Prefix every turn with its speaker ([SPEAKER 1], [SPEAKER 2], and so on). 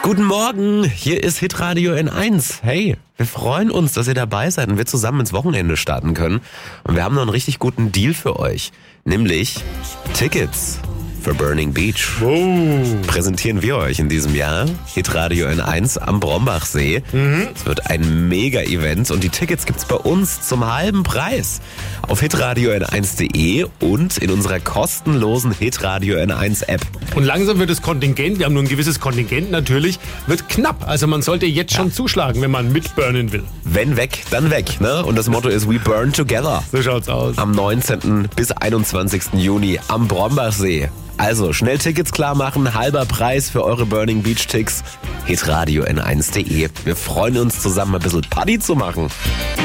[SPEAKER 1] Guten Morgen, hier ist Hitradio N1. Hey, wir freuen uns, dass ihr dabei seid und wir zusammen ins Wochenende starten können. Und wir haben noch einen richtig guten Deal für euch, nämlich Tickets für Burning Beach. Präsentieren wir euch in diesem Jahr. Hitradio N1 am Brombachsee. Es wird ein Mega-Event und die Tickets gibt's bei uns zum halben Preis. Auf hitradio n1.de und in unserer kostenlosen Hitradio N1 App.
[SPEAKER 2] Und langsam wird das Kontingent, wir haben nur ein gewisses Kontingent natürlich, wird knapp. Also man sollte jetzt schon zuschlagen, wenn man mitburnen will.
[SPEAKER 1] Wenn weg, dann weg, ne? Und das Motto ist We Burn Together.
[SPEAKER 2] So schaut's aus.
[SPEAKER 1] Am 19. bis 21. Juni am Brombachsee. Also schnell Tickets klar machen, halber Preis für eure Burning Beach Ticks. Hitradio N1.de. Wir freuen uns zusammen ein bisschen Party zu machen.